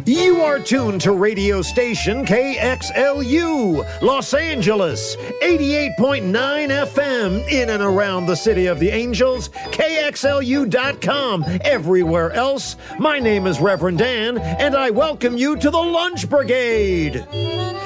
You are tuned to radio station KXLU, Los Angeles, 88.9 FM in and around the City of the Angels, KXLU.com, everywhere else. My name is Reverend Dan, and I welcome you to the Lunch Brigade.